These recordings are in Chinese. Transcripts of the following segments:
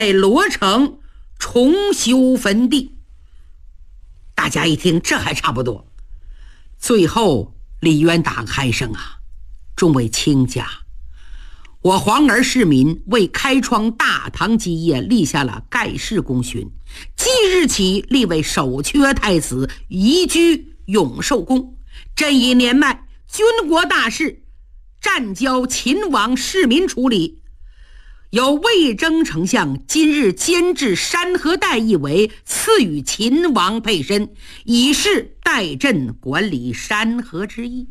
罗城重修坟地。大家一听，这还差不多。最后李渊打开声啊，众位卿家，我黄儿市民为开创大唐基业立下了盖世功勋，即日起立为首缺太子，移居永寿宫。朕以年迈，军国大事暂交秦王市民处理。由魏征丞相今日监制山河带一围，赐予秦王配身，以示代朕管理山河之意。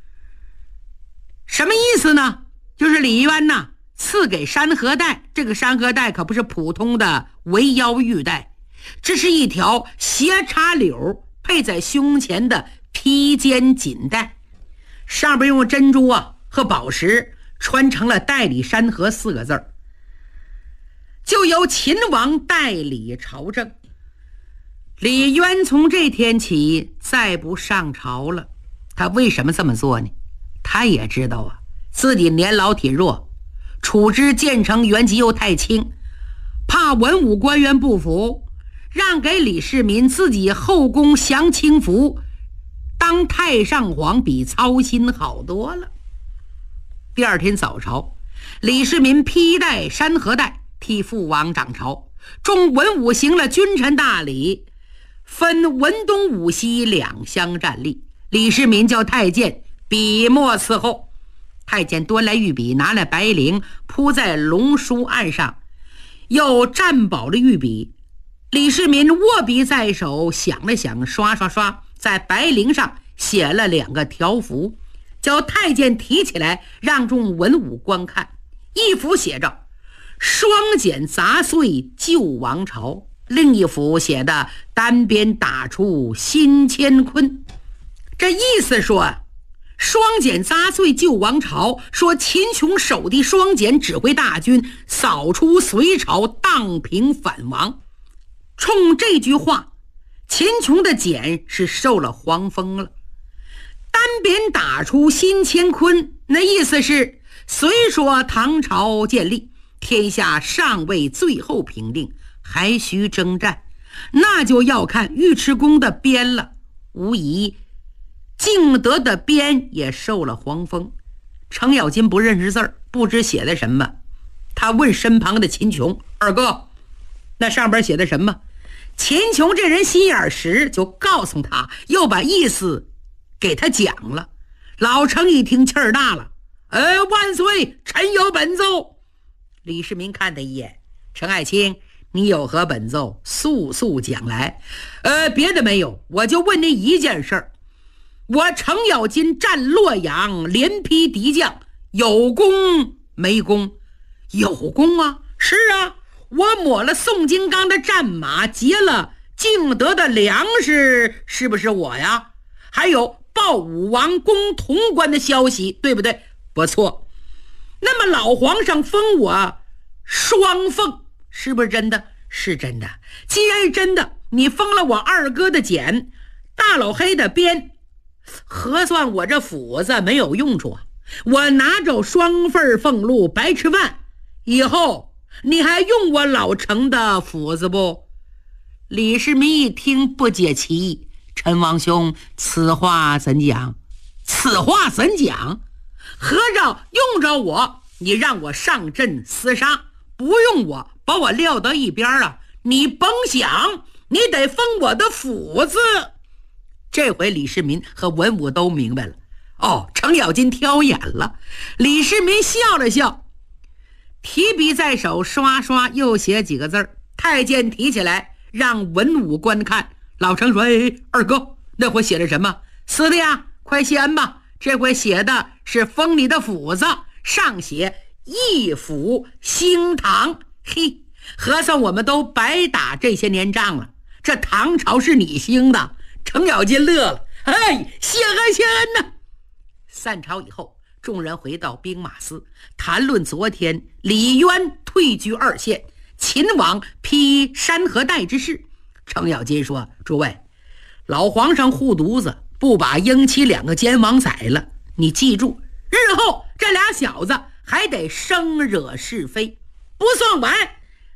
什么意思呢？就是李渊呐，赐给山河带，这个山河带可不是普通的围腰玉带，这是一条斜插柳配在胸前的披肩锦带，上边用珍珠和宝石穿成了代理山河4个字儿，就由秦王代理朝政。李渊从这天起再不上朝了。他为什么这么做呢？他也知道自己年老体弱，处之建成原籍又太轻，怕文武官员不服，让给李世民自己后宫享清福，当太上皇比操心好多了。第二天早朝，李世民披戴山河带，替父王掌朝，众文武行了君臣大礼，分文东武西2厢站立。李世民叫太监笔墨伺候，太监端来玉笔，拿来白绫铺在龙书案上，又蘸饱了玉笔。李世民握笔在手，想了想，刷刷刷，在白绫上写了2个条幅，叫太监提起来，让众文武观看。一幅写着双锏砸碎旧王朝，另一幅写的单鞭打出新乾坤。这意思说，双锏砸碎旧王朝，说秦琼手提双锏指挥大军扫除隋朝，荡平反王。冲这句话，秦琼的锏是受了黄风了。单鞭打出新乾坤，那意思是虽说唐朝建立，天下尚未最后平定，还需征战，那就要看尉迟恭的鞭了。无疑敬德的鞭也受了黄风。程咬金不认识字儿，不知写的什么，他问身旁的秦琼：“二哥，那上边写的什么？”秦琼这人心眼实，就告诉他，又把意思给他讲了。老程一听气儿大了：“万岁，臣有本奏。”李世民看他一眼：“程爱卿，你有何本奏？速速讲来。”别的没有，我就问您一件事儿。我程咬金战洛阳，连劈敌将，有功没功？有功啊，是啊，我抹了宋金刚的战马，劫了敬德的粮食，是不是我呀？还有报武王攻潼关的消息，对不对？不错。那么老皇上封我双凤，是不是真的？是真的。既然是真的，你封了我二哥的锏，大老黑的鞭，核算我这斧子没有用处啊！我拿着双份俸禄白吃饭，以后你还用我老程的斧子不？李世民一听不解其意：“陈王兄，此话怎讲？此话怎讲？合着用着我，你让我上阵厮杀，不用我，把我撂到一边了，你甭想，你得封我的斧子。”这回李世民和文武都明白了。程咬金挑眼了。李世民笑了笑，提笔在手，刷刷又写几个字儿。太监提起来，让文武观看。老程说：“二哥，那回写的什么？”“司的呀，快写完吧。这回写的是封你的斧子，上写一斧兴唐。”嘿，核算我们都白打这些年仗了。这唐朝是你兴的。程咬金乐了：“谢恩谢恩呐！”散朝以后，众人回到兵马司，谈论昨天李渊退居2线，秦王批山河带之事。程咬金说：“诸位，老皇上护犊子，不把英妻2个奸王宰了，你记住，日后这俩小子还得生惹是非。不算完，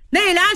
那俩